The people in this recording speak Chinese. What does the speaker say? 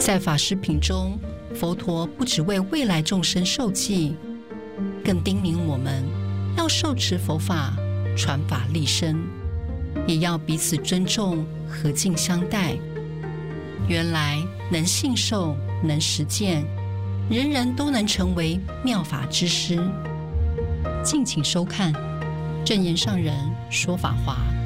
在法师品中，佛陀不只为未来众生受记，更叮咛我们要受持佛法，传法利生，也要彼此尊重，和敬相待。原来能信受，能实践，人人都能成为妙法之师。敬请收看正言上人说法华。